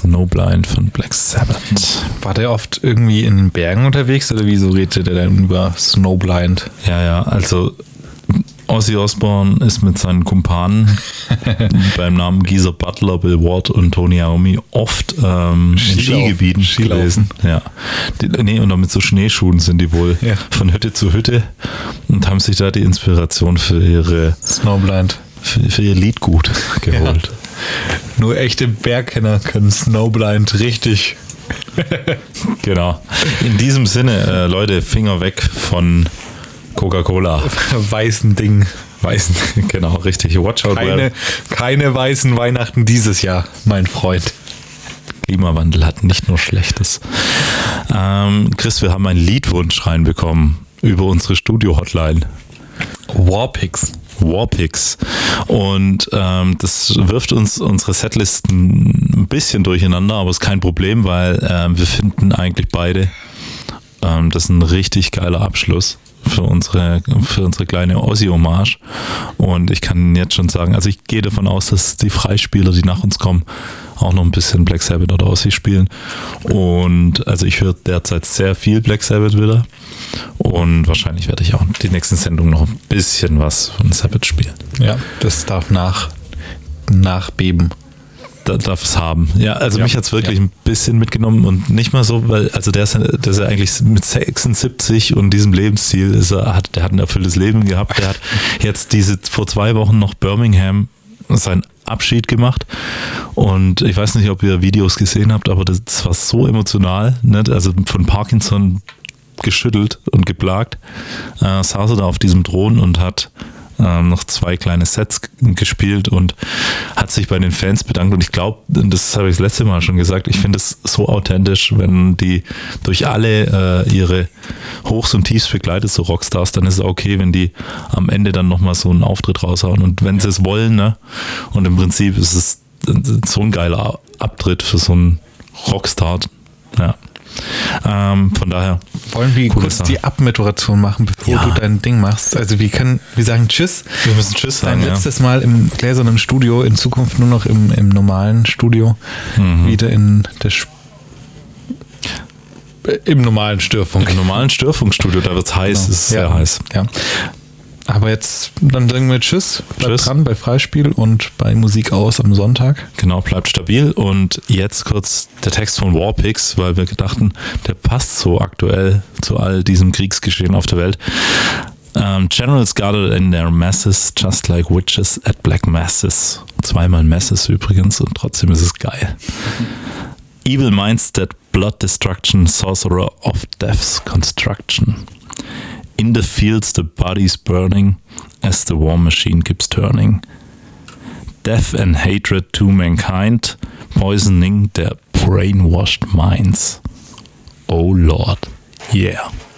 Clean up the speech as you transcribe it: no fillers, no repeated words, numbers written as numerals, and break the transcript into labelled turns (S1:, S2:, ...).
S1: Snowblind von Black Sabbath.
S2: War der oft irgendwie in den Bergen unterwegs oder wieso redet der denn über Snowblind?
S1: Ja, also Ozzy Osbourne ist mit seinen Kumpanen beim Namen Geezer Butler, Bill Ward und Tony Iommi oft in Skigebieten gewesen. Ja. Und auch mit so Schneeschuhen sind die wohl von Hütte zu Hütte und haben sich da die Inspiration für ihre
S2: Snowblind.
S1: Für ihr Liedgut geholt.
S2: Ja. Nur echte Bergkenner können Snowblind richtig.
S1: Genau. In diesem Sinne, Leute, Finger weg von Coca-Cola.
S2: Weißen Ding.
S1: Genau, richtig. Watch out.
S2: Keine weißen Weihnachten dieses Jahr, mein Freund.
S1: Klimawandel hat nicht nur Schlechtes. Chris, wir haben einen Liedwunsch reinbekommen über unsere Studio-Hotline.
S2: Warpix.
S1: Und das wirft uns unsere Setlisten ein bisschen durcheinander, aber ist kein Problem, weil wir finden eigentlich beide, das ist ein richtig geiler Abschluss für unsere kleine Ozzy-Hommage. Und ich kann jetzt schon sagen, also ich gehe davon aus, dass die Freispieler, die nach uns kommen, auch noch ein bisschen Black Sabbath oder Ozzy spielen. Und also ich höre derzeit sehr viel Black Sabbath wieder. Und wahrscheinlich werde ich auch die nächsten Sendungen noch ein bisschen was von Sabbath spielen.
S2: Ja, das darf nachbeben.
S1: Darf es haben. Ja, also mich hat es wirklich ein bisschen mitgenommen und nicht mal so, weil, also der ist ja eigentlich mit 76 und diesem Lebensstil der hat ein erfülltes Leben gehabt. Der hat jetzt vor 2 Wochen noch Birmingham seinen Abschied gemacht und ich weiß nicht, ob ihr Videos gesehen habt, aber das war so emotional, ne? Also von Parkinson geschüttelt und geplagt, saß er da auf diesem Thron und hat noch 2 kleine Sets gespielt und hat sich bei den Fans bedankt. Und ich glaube, das habe ich das letzte Mal schon gesagt, ich finde es so authentisch, wenn die durch alle ihre Hochs und Tiefs begleitet, so Rockstars, dann ist es okay, wenn die am Ende dann nochmal so einen Auftritt raushauen. Und wenn sie es wollen, ne? Und im Prinzip ist es so ein geiler Abtritt für so einen Rockstar. Ja. Von daher.
S2: Wollen wir kurz die Abmoderation machen, bevor du dein Ding machst? Also wir sagen Tschüss.
S1: Wir müssen Tschüss sagen.
S2: Letztes Mal im gläsernen Studio, in Zukunft nur noch im normalen Studio. Wieder in der im normalen Störfunk.
S1: Im normalen Störfunkstudio, da wird es heiß, ist sehr heiß.
S2: Ja. Aber jetzt, dann sagen wir Tschüss. Bleibt dran bei Freispiel und bei Musik aus am Sonntag.
S1: Genau, bleibt stabil. Und jetzt kurz der Text von Warpix, weil wir gedachten, der passt so aktuell zu all diesem Kriegsgeschehen auf der Welt. Generals gathered in their masses, just like witches at black masses. 2-mal Masses übrigens und trotzdem ist es geil. Evil minds that blood destruction, sorcerer of death's construction. In the fields the body's burning as the war machine keeps turning. Death and hatred to mankind, poisoning their brainwashed minds. Oh Lord, yeah.